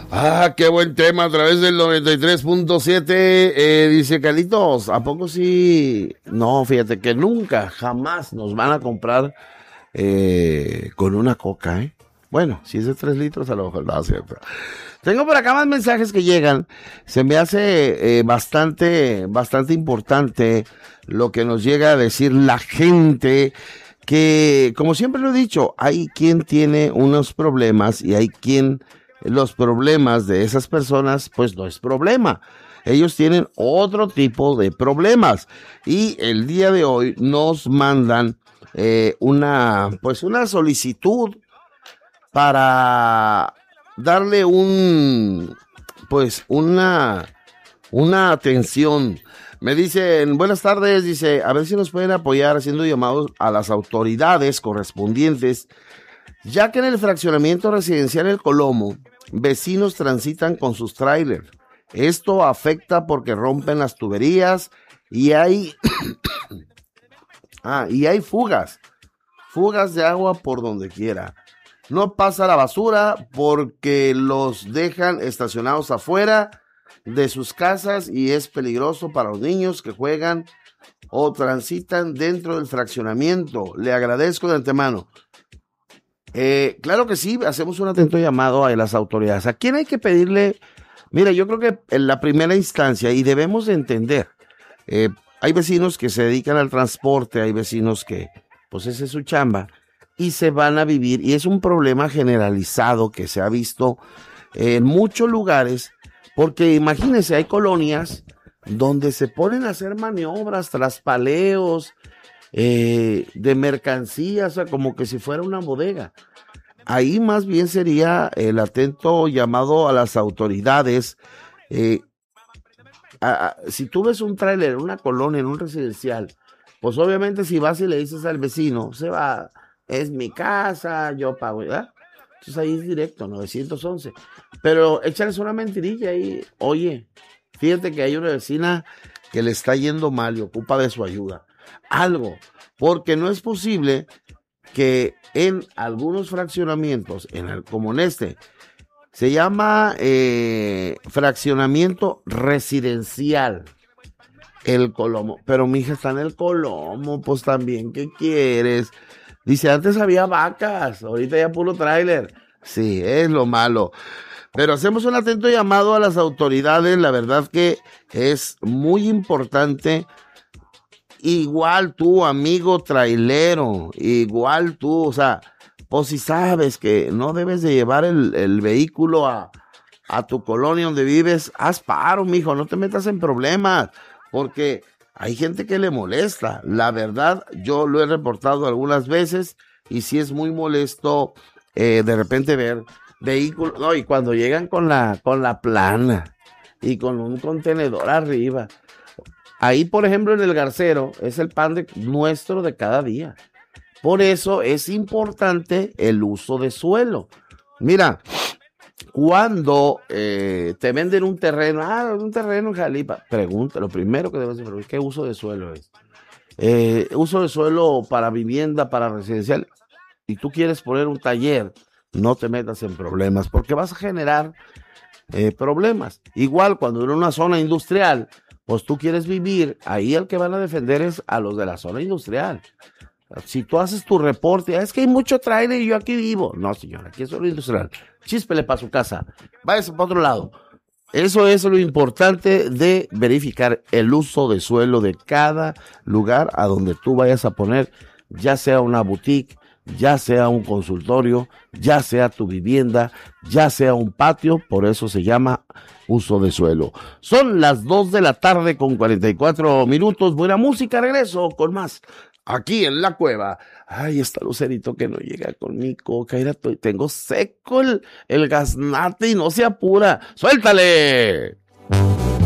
Ah, qué buen tema a través del 93.7. Dice Carlitos, ¿a poco sí? No, fíjate que nunca, jamás nos van a comprar con una coca, ¿eh? Bueno, si es de 3 litros, a lo mejor no, ¿cierto? Tengo por acá más mensajes que llegan. Se me hace bastante importante lo que nos llega a decir la gente, que, como siempre lo he dicho, hay quien tiene unos problemas y hay quien los problemas de esas personas, pues no es problema. Ellos tienen otro tipo de problemas. Y el día de hoy nos mandan una solicitud para darle una atención. Me dicen, buenas tardes, dice, a ver si nos pueden apoyar haciendo llamados a las autoridades correspondientes, ya que en el fraccionamiento residencial El Colomo, vecinos transitan con sus trailers. Esto afecta porque rompen las tuberías y hay fugas de agua por donde quiera. No pasa la basura porque los dejan estacionados afuera de sus casas y es peligroso para los niños que juegan o transitan dentro del fraccionamiento. Le agradezco de antemano. Claro que sí, hacemos un atento llamado a las autoridades. ¿A quién hay que pedirle? Mira, yo creo que en la primera instancia, y debemos de entender, hay vecinos que se dedican al transporte, hay vecinos que, pues esa es su chamba, y se van a vivir, y es un problema generalizado que se ha visto en muchos lugares, porque imagínense, hay colonias donde se ponen a hacer maniobras, traspaleos, de mercancías, o sea, como que si fuera una bodega. Ahí más bien sería el atento llamado a las autoridades. Si tú ves un tráiler en una colonia, en un residencial, pues obviamente si vas y le dices al vecino, se va, es mi casa, yo pago, ¿verdad? Entonces ahí es directo, 911. Pero échales una mentirilla ahí, oye, fíjate que hay una vecina que le está yendo mal y ocupa de su ayuda. Algo, porque no es posible que en algunos fraccionamientos, como en este, se llama fraccionamiento residencial, El Colomo, pero mi hija está en El Colomo, pues también, ¿qué quieres? Dice, antes había vacas, ahorita ya puro tráiler. Sí, es lo malo. Pero hacemos un atento llamado a las autoridades, la verdad que es muy importante. Igual tú, amigo trailero, igual tú, o sea, pues si sabes que no debes de llevar el vehículo a tu colonia donde vives, haz paro, mijo, no te metas en problemas, porque hay gente que le molesta. La verdad, yo lo he reportado algunas veces y sí es muy molesto de repente ver vehículos, no, y cuando llegan con la plana y con un contenedor arriba. Ahí, por ejemplo, en el Garcero, es el pan nuestro de cada día. Por eso es importante el uso de suelo. Mira, cuando te venden un terreno en Jalipa, pregunta, lo primero que debes saber, ¿qué uso de suelo es? Uso de suelo para vivienda, para residencial, y tú quieres poner un taller, no te metas en problemas, porque vas a generar problemas. Igual, cuando en una zona industrial, pues tú quieres vivir, ahí el que van a defender es a los de la zona industrial. Si tú haces tu reporte, es que hay mucho trailer y yo aquí vivo. No, señor, aquí es zona industrial. Chíspele para su casa, váyase para otro lado. Eso es lo importante de verificar el uso de suelo de cada lugar a donde tú vayas a poner, ya sea una boutique, ya sea un consultorio, ya sea tu vivienda, ya sea un patio, por eso se llama uso de suelo. Son las 2 de la tarde con 44 minutos. Buena música, regreso con más aquí en la cueva. Ay, está Lucerito que no llega con mi coca. Mira, tengo seco el gaznate y no se apura. ¡Suéltale!